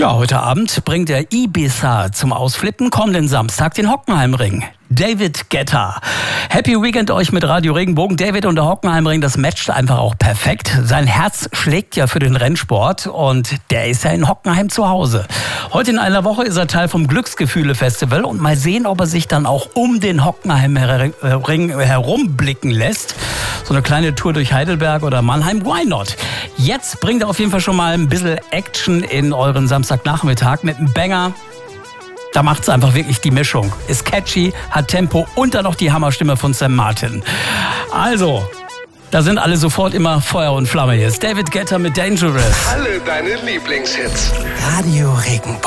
Ja, heute Abend bringt der Ibiza zum Ausflippen kommenden Samstag den Hockenheimring. David Guetta. Happy Weekend euch mit Radio Regenbogen. David und der Hockenheimring, das matcht einfach auch perfekt. Sein Herz schlägt ja für den Rennsport und der ist ja in Hockenheim zu Hause. Heute in einer Woche ist er Teil vom Glücksgefühle-Festival und mal sehen, ob er sich dann auch um den Hockenheimring herumblicken lässt. So eine kleine Tour durch Heidelberg oder Mannheim, why not? Jetzt bringt er auf jeden Fall schon mal ein bisschen Action in euren Samstagnachmittag mit einem Banger. Da macht's einfach wirklich die Mischung. Ist catchy, hat Tempo und dann noch die Hammerstimme von Sam Martin. Also, da sind alle sofort immer Feuer und Flamme. Hier ist David Guetta mit Dangerous. Alle deine Lieblingshits. Radio Regenbogen.